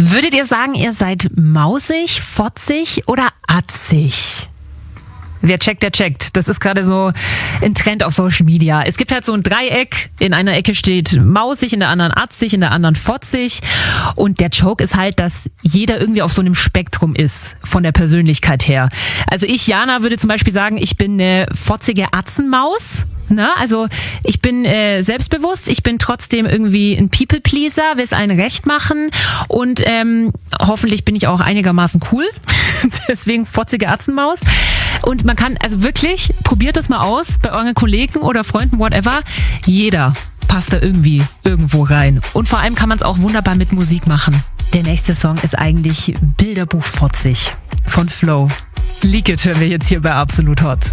Würdet ihr sagen, ihr seid mausig, fotzig oder atzig? Wer checkt, der checkt. Das ist gerade so ein Trend auf Social Media. Es gibt halt so ein Dreieck. In einer Ecke steht mausig, in der anderen atzig, in der anderen fotzig. Und der Joke ist halt, dass jeder irgendwie auf so einem Spektrum ist, von der Persönlichkeit her. Also ich, Jana, würde zum Beispiel sagen, ich bin eine fotzige Atzenmaus. Na, also ich bin selbstbewusst, ich bin trotzdem irgendwie ein People-Pleaser, will es allen recht machen und hoffentlich bin ich auch einigermaßen cool. Deswegen fotzige Atzenmaus. Und man kann, also wirklich, probiert das mal aus bei euren Kollegen oder Freunden, whatever. Jeder passt da irgendwie irgendwo rein. Und vor allem kann man es auch wunderbar mit Musik machen. Der nächste Song ist eigentlich Bilderbuch fotzig von Flo. Leak It hören wir jetzt hier bei Absolut Hot.